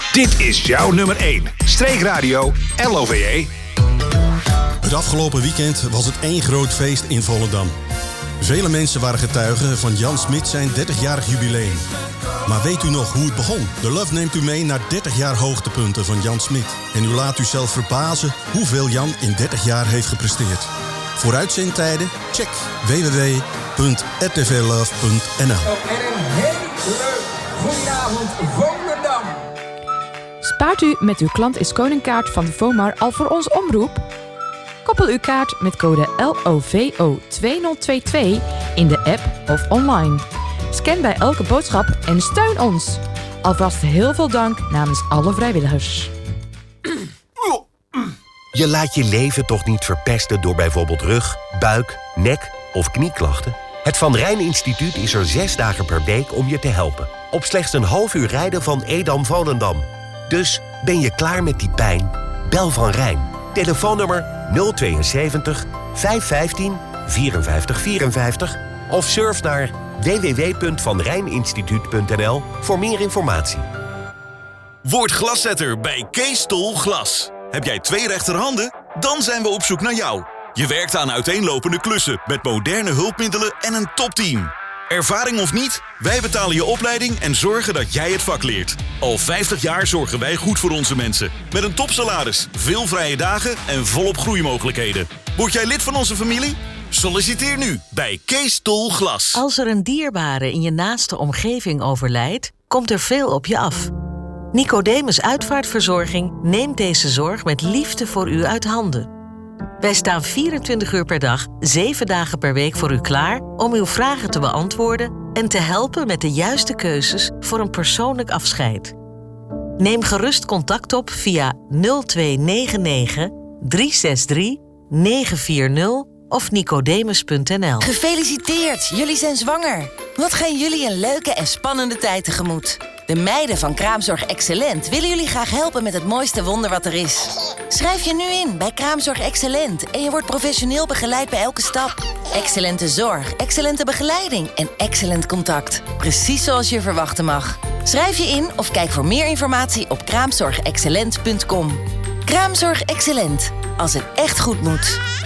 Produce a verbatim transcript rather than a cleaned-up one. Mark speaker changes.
Speaker 1: Dit is jouw nummer één. Streekradio L O V E.
Speaker 2: Het afgelopen weekend was het één groot feest in Volendam. Vele mensen waren getuigen van Jan Smit zijn dertigjarig jubileum. Maar weet u nog hoe het begon? De Love neemt u mee naar dertig jaar hoogtepunten van Jan Smit. En u laat u zelf verbazen hoeveel Jan in dertig jaar heeft gepresteerd. Voor uitzendtijden? Check w w w punt r t v love punt n l.
Speaker 3: En een hele goedenavond Volendam.
Speaker 4: Spaart u met uw klant is koningkaart van de Vomar al voor ons omroep? Koppel uw kaart met code L O V O twee nul twee twee in de app of online. Scan bij elke boodschap en steun ons. Alvast heel veel dank namens alle vrijwilligers.
Speaker 5: Je laat je leven toch niet verpesten door bijvoorbeeld rug, buik, nek of knieklachten? Het Van Rijn Instituut is er zes dagen per week om je te helpen. Op slechts een half uur rijden van Edam-Volendam. Dus ben je klaar met die pijn? Bel Van Rijn. Telefoonnummer nul tweeënzeventig vijfhonderdvijftien vierenvijftig vierenvijftig of surf naar w w w punt van rijn instituut punt n l voor meer informatie.
Speaker 6: Word glaszetter bij Kees Tol Glas. Heb jij twee rechterhanden? Dan zijn we op zoek naar jou. Je werkt aan uiteenlopende klussen met moderne hulpmiddelen en een topteam. Ervaring of niet, wij betalen je opleiding en zorgen dat jij het vak leert. Al vijftig jaar zorgen wij goed voor onze mensen. Met een topsalaris, veel vrije dagen en volop groeimogelijkheden. Word jij lid van onze familie? Solliciteer nu bij Kees Tol Glas.
Speaker 7: Als er een dierbare in je naaste omgeving overlijdt, komt er veel op je af. Nicodemus Uitvaartverzorging neemt deze zorg met liefde voor u uit handen. Wij staan vierentwintig uur per dag, zeven dagen per week voor u klaar om uw vragen te beantwoorden en te helpen met de juiste keuzes voor een persoonlijk afscheid. Neem gerust contact op via nul twee negen negen drie zes drie negen vier nul of nicodemus punt n l.
Speaker 8: Gefeliciteerd, jullie zijn zwanger. Wat gaan jullie een leuke en spannende tijd tegemoet. De meiden van Kraamzorg Excellent willen jullie graag helpen met het mooiste wonder wat er is. Schrijf je nu in bij Kraamzorg Excellent en je wordt professioneel begeleid bij elke stap. Excellente zorg, excellente begeleiding en excellent contact. Precies zoals je verwachten mag. Schrijf je in of kijk voor meer informatie op kraamzorg excellent punt com. Kraamzorg Excellent, als het echt goed moet.